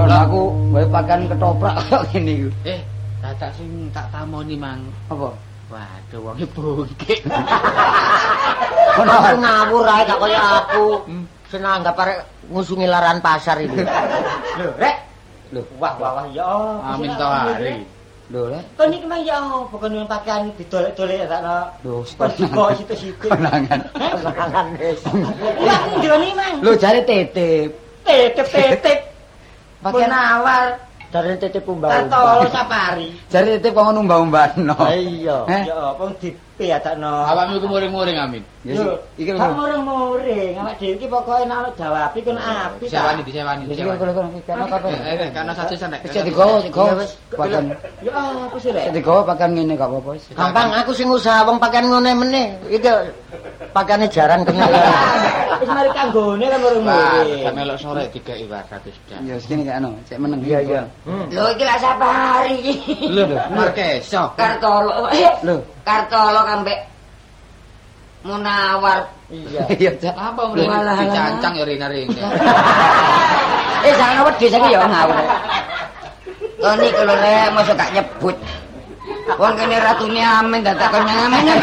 Lho aku wae pakan ketoprak kok ngene iku. Dadak sing tak tamoni mang. Apa? Waduh wonge bungkik. Ono aku ngawur ae gak kaya aku. Senang anggap arek ngusungi laran pasar iki. Lho, Rek. Lho, wah ya. Amin to hari. Lho, Rek. Kok niki mah ya apa kon pakaian didolek-dolek sakno. Lho, kok situ-situ. konangan. Konangan wis. Lah ndoni mang. Lho jare titip. Titip. Pakaian awal. Jare titip umbau. Tolo sapari. Jare titip kok ngono mbah-mbahno. Iya. Ya apa dipiadakno. Awakmu iku muring-muring Amin. Ya iki Gak muring-muring, awak dhewe iki pokoke nek jawab iki apik. Disewani. Iki kono kape. Karena satu sen nek. Wis digowo pakaian. Ya apa sih rek? Digowo pakaian ngene gak apa-apa wis. Gampang aku sing usaha wong pakaian ngene meneh. Iki pakaiane jarang kenal. Wis mari kanggone kan muring-muring. Lah melok sore dikeki wadah wis dah. Ya segini gak ono, cek meneng. Iya. Lho iki lak sapari iki. Lho, Markeso. Kartolo. Lho. Kartolo kambek Munawar. Iya. Iya, Cak. Apa mrene dicancang ya rina-rina. Jangan wedi saiki ya ngawur. Kok niku lho rek mosok gak nyebut. Wong kene ratune Amin dadak kenyang Amin.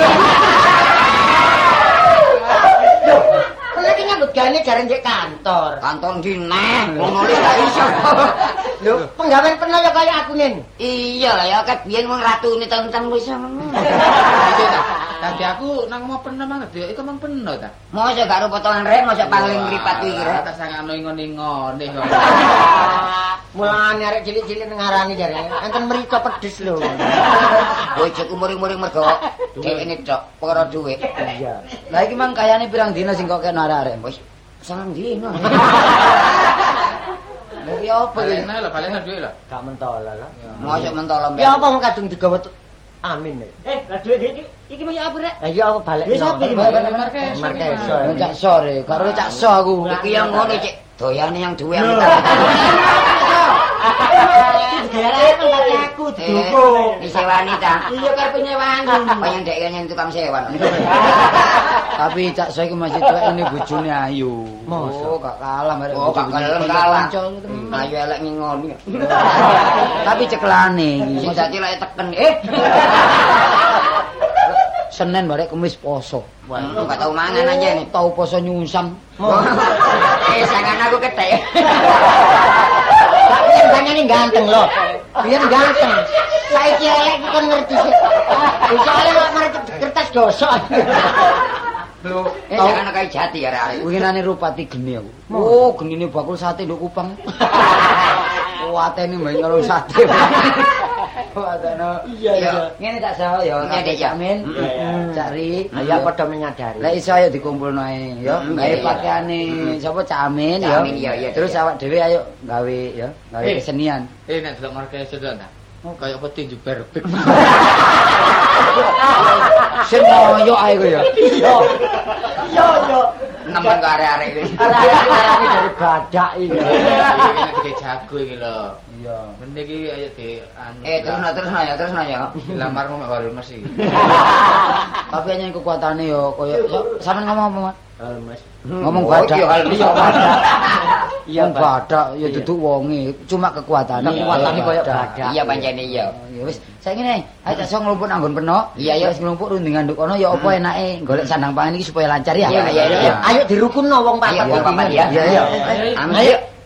Lagi nyambut gane jare ndek kantor. Kantor dineh, wong nulis gak iso. Lho, penggawean pernah ya kaya aku nen. Iya lah ya ket biyen wong ratune tahun-tahun wis ngono. Tadi aku nang mau pernah banget ya, itu emang pernah ta. Mosok gak ro potongan rek, mosok pangling mripat iki rek. Tak sangano ingon-ingone kok. Mulane arek cilik-cilik ngarani jare. Enten mrica pedes lho. Bojok umuring-umuring mergo dheweke tok perkara dhuwit. Iya. Lah iki mang kayane pirang dina sing kok kena arek-arek. Wis sangang dino. Lha opo iki? Balena lho, balena duwe lho. Gak mentola lah. Mosok mentolo mbek. Ya apa mung kadung digawa Amin. Lah dhuwit iki mau ya apa rek? Lah iya apa balik. Wis apa iki? Markeso. Markeso. Cak sore, karo cak so aku. Iki yang ngono cek doyane yang duwe aku. Digayane pakai aku didukung. Disewani ta. Iya karep nyewani. Pengen dek yang tukang sewan. Tapi cak so iki masih tuwek ini bojone ayu. Masa? Oh, gak kalah merek. Oh, gak kalah. Ayo elek ngingon. Tapi ceklane iki. Sing dadi lek teken. Senin barek Kamis poso. Waduh, gak tau mangan aja nih. Tau poso nyungsang. Sangan aku ketek. Tapi yang banyaknya ganteng loh. Biar ganteng. Saiki elek kan ngerti sih. Soalnya gak ngerti kertas gosok. Lho, Jangan kayak jati ya rek. winginane rupati geni aku. Oh, genine bakul sate nduk Kupang. Kuatene mbak nyolong sate. Kuatene. Iya. Ngene tak salah ya. Ngene, Cak. Amin. Cak Ri. Ayo padha menyadari. Lah iso ayo dikumpulno ae ya. Gawe iya. pakaiane sapa Cak Amin Cak ya. Amin, iya. Terus awak dhewe ayo gawe ya, gawe kesenian. Nek delok Markeso to ta. Kayak peti jubar bek. Sing ngoyo ae kowe ya. Yo. Nemen ke arek-arek iki. Arek-arek dari badak ini. Ini dige jago iki lho. Iya. Mending iki ayo di anu. Terus ya. Lamarmu mek baru mesti. Tapi hanya kekuatane yo koyo sampean ngomong apa, Mas? Mas. Ngomong Oh, badak. iya, Iya badak. Iya Pak. badak ya duduk wonge, cuma kekuatane. Kekuatane koyo badak. Iya pancene iya. Ya wis, saiki ngene, ayo tak sok nglumpuk nang nggon penok. Iya, iya. Wis nglumpuk rundingan nduk kono ya apa enake golek sandang pangan iki supaya lancar ya. Iya. Ayo dirukunno wong papat. Ayo, wong papat, ya. Iya. Amin. Ayo.